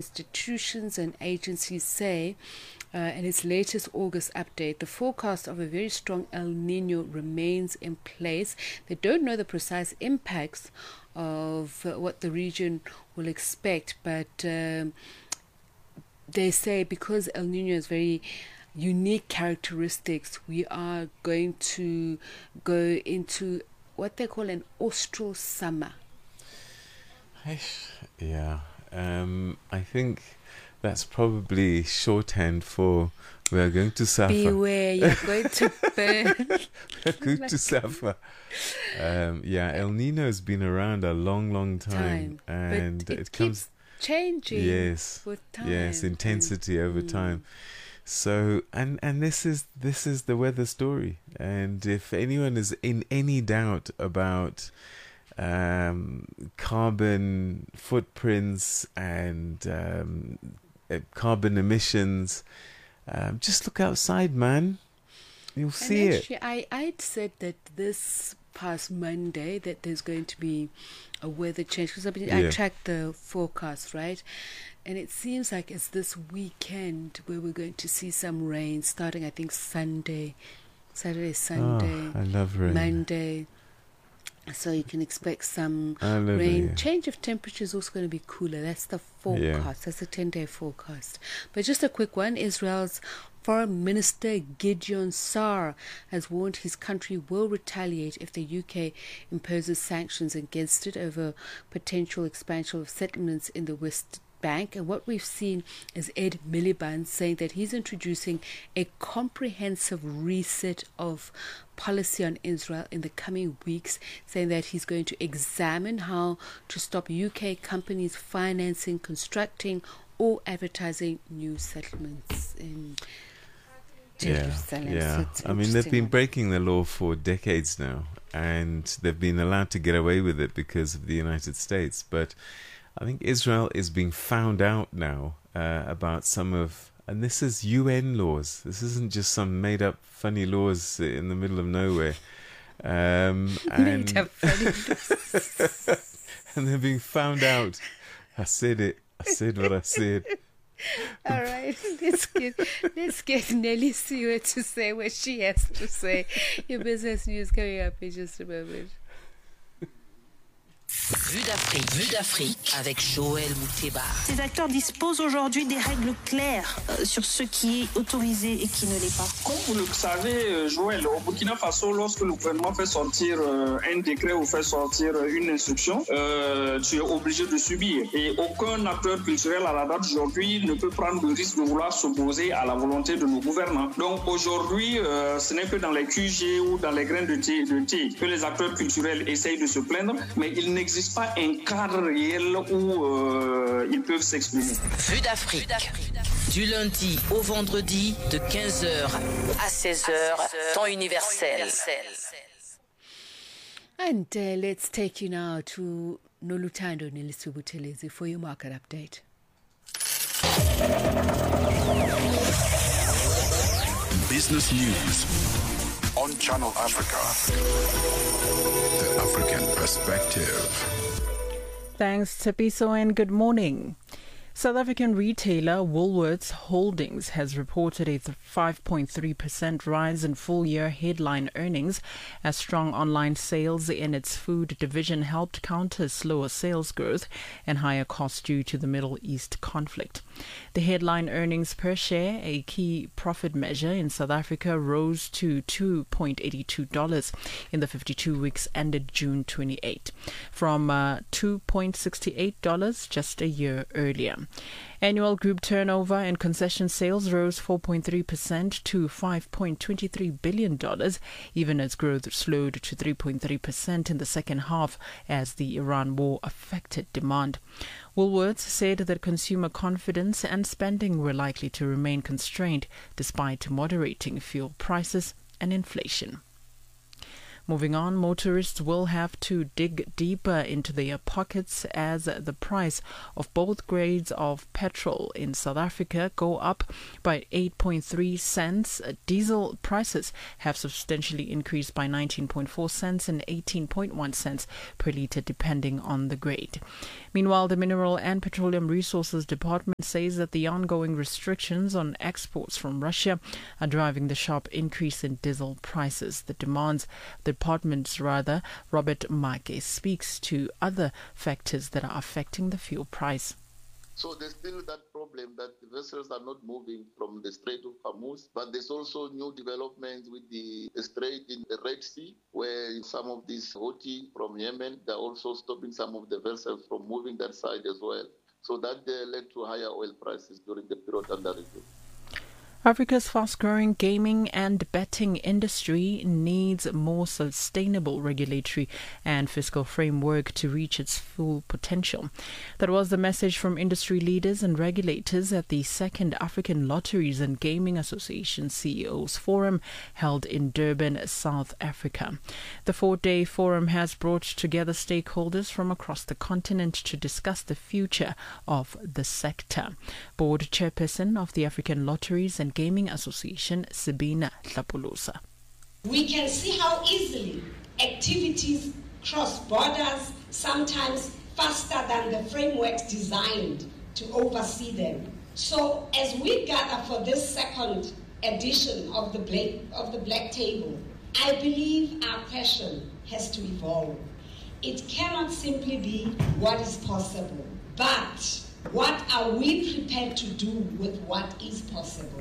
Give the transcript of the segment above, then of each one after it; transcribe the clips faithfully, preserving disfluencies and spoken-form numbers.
institutions and agencies say, uh, in its latest August update, the forecast of a very strong El Nino remains in place. They don't know the precise impacts of uh, what the region will expect, but um, they say because El Nino has very unique characteristics, we are going to go into what they call an austral summer. Yeah, um, I think that's probably shorthand for we are going to suffer. Beware, you're going to burn. We're going to suffer. Um, yeah, El Nino has been around a long, long time, time. and but it, it keeps comes changing. Yes, with time. yes, intensity over mm. time. So, and and this is this is the weather story. And if anyone is in any doubt about um, carbon footprints and um, carbon emissions, um, just look outside, man. You'll see and actually, it. I I'd said that this past Monday that there's going to be a weather change because I, mean, Yeah. I tracked the forecast, right? And it seems like it's this weekend where we're going to see some rain starting, I think, Sunday, Saturday, Sunday, Oh, I love rain. Monday. So you can expect some I love rain. it, yeah. Change of temperature is also going to be cooler. That's the forecast. Yeah. That's the ten-day forecast. But just a quick one. Israel's Foreign Minister Gideon Saar has warned his country will retaliate if the U K imposes sanctions against it over potential expansion of settlements in the West Bank. And what we've seen is Ed Miliband saying that he's introducing a comprehensive reset of policy on Israel in the coming weeks, saying that he's going to examine how to stop U K companies financing, constructing or advertising new settlements in Jerusalem. Yeah, So yeah. I mean, they've been one. breaking the law for decades now, and they've been allowed to get away with it because of the United States. But I think Israel is being found out now uh, about some of, and this is U N laws. This isn't just some made-up funny laws in the middle of nowhere. Um, and, Made up funny and they're being found out. I said it. I said what I said. All right, let's get let's get Nelly Sewer to say what she has to say. Your business news coming up in just a moment. Vue d'Afrique, Vue d'Afrique avec Joël Mouteba. Ces acteurs disposent aujourd'hui des règles claires euh, sur ce qui est autorisé et qui ne l'est pas. Comme vous le savez, Joël, au Burkina Faso, lorsque le gouvernement fait sortir euh, un décret ou fait sortir une instruction, euh, tu es obligé de subir. Et aucun acteur culturel à la date d'aujourd'hui ne peut prendre le risque de vouloir s'opposer à la volonté de nos gouvernants. Donc aujourd'hui, euh, ce n'est que dans les Q G ou dans les grains de thé, de thé que les acteurs culturels essayent de se plaindre, mais il n'existe pas un cadre réel où euh, ils peuvent s'exprimer. Vue d'Afrique, du lundi au vendredi de quinze heures à seize heures, temps universel. And uh, let's take you now to Nolutando Nelisu Butelezi for your market update. Business News on Channel Africa. The African Perspective. Thanks, Tapiso, and good morning. South African retailer Woolworths Holdings has reported a five point three percent rise in full-year headline earnings as strong online sales in its food division helped counter slower sales growth and higher costs due to the Middle East conflict. The headline earnings per share, a key profit measure in South Africa, rose to two point eight two dollars in the fifty-two weeks ended June twenty-eighth, from uh, two point six eight dollars just a year earlier. Annual group turnover and concession sales rose four point three percent to five point two three billion dollars, even as growth slowed to three point three percent in the second half as the Iran war affected demand. Woolworths said that consumer confidence and spending were likely to remain constrained despite moderating fuel prices and inflation. Moving on, motorists will have to dig deeper into their pockets as the price of both grades of petrol in South Africa go up by eight point three cents. Diesel prices have substantially increased by nineteen point four cents and eighteen point one cents per litre depending on the grade. Meanwhile, the Mineral and Petroleum Resources Department says that the ongoing restrictions on exports from Russia are driving the sharp increase in diesel prices. The demands, the department's rather, Robert Make speaks to other factors that are affecting the fuel price. So there's still that problem that the vessels are not moving from the Strait of Hormuz, but there's also new developments with the strait in the Red Sea, where some of these Houthi from Yemen, they're also stopping some of the vessels from moving that side as well. So that uh, led to higher oil prices during the period under review. Africa's fast-growing gaming and betting industry needs more sustainable regulatory and fiscal framework to reach its full potential. That was the message from industry leaders and regulators at the second African Lotteries and Gaming Association C E Os Forum held in Durban, South Africa. The four-day forum has brought together stakeholders from across the continent to discuss the future of the sector. Board chairperson of the African Lotteries and Gaming Association, Sabina Tlapolosa. We can see how easily activities cross borders, sometimes faster than the frameworks designed to oversee them. So as we gather for this second edition of the Black, of the Black Table, I believe our passion has to evolve. It cannot simply be what is possible, but what are we prepared to do with what is possible?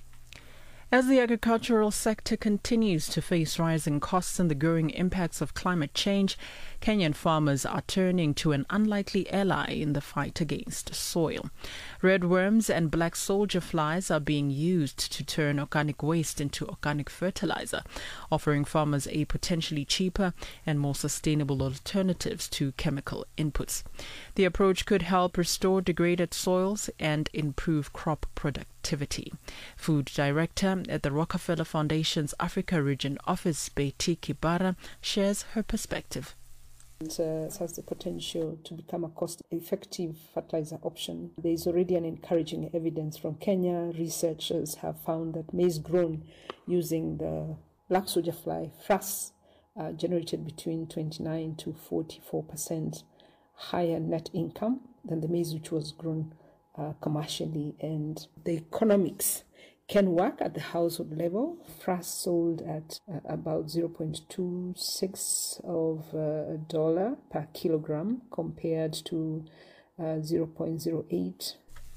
As the agricultural sector continues to face rising costs and the growing impacts of climate change, Kenyan farmers are turning to an unlikely ally in the fight against soil. Red worms and black soldier flies are being used to turn organic waste into organic fertilizer, offering farmers a potentially cheaper and more sustainable alternatives to chemical inputs. The approach could help restore degraded soils and improve crop productivity. Food Director at the Rockefeller Foundation's Africa Region Office, Betty Kibara, shares her perspective. It uh, has the potential to become a cost-effective fertilizer option. There is already an encouraging evidence from Kenya. Researchers have found that maize grown using the black soldier fly, F R A S, uh, generated between twenty-nine to forty-four percent higher net income than the maize which was grown uh, commercially. And the economics can work at the household level. F R A S sold at uh, about zero point two six of uh, a dollar per kilogram compared to uh, zero point zero eight.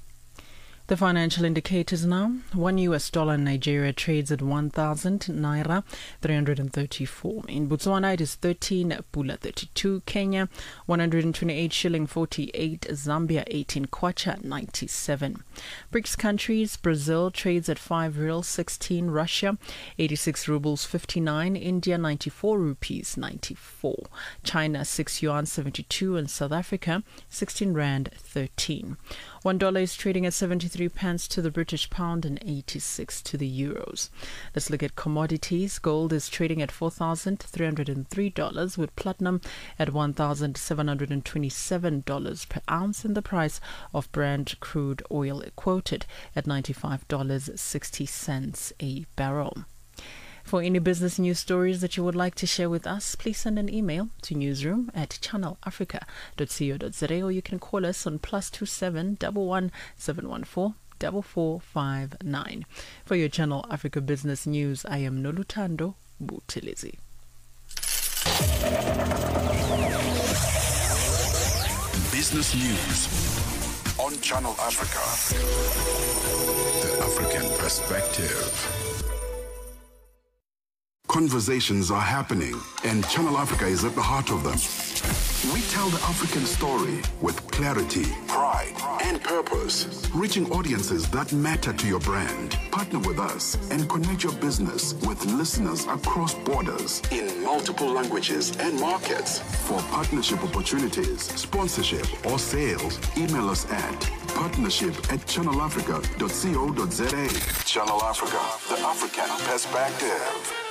The financial indicators now. One U S dollar in Nigeria trades at one thousand naira three hundred thirty-four. In Botswana it is thirteen pula thirty-two. Kenya one hundred twenty-eight shilling forty-eight. Zambia eighteen kwacha ninety-seven. BRICS countries. Brazil trades at five real sixteen. Russia eighty-six rubles fifty-nine. India ninety-four rupees ninety-four. China six yuan seventy-two. And South Africa sixteen rand thirteen. One dollar is trading at seventy-three pence to the British pound and eighty-six to the euros. Let's look at commodities. Gold is trading at four thousand three hundred three dollars, with platinum at one thousand seven hundred twenty-seven dollars per ounce, and the price of Brent crude oil quoted at ninety-five dollars and sixty cents a barrel. For any business news stories that you would like to share with us, please send an email to newsroom at channel africa dot co dot za, or you can call us on plus two seven one one seven one four four four five nine. For your Channel Africa Business News, I am Nolutando Buthelezi. Business News on Channel Africa. The African Perspective. Conversations are happening, and Channel Africa is at the heart of them. We tell the African story with clarity, pride, and purpose, reaching audiences that matter to your brand. Partner with us and connect your business with listeners across borders in multiple languages and markets. For partnership opportunities, sponsorship, or sales, email us at partnership at channel africa dot co dot za. Channel Africa, the African Perspective.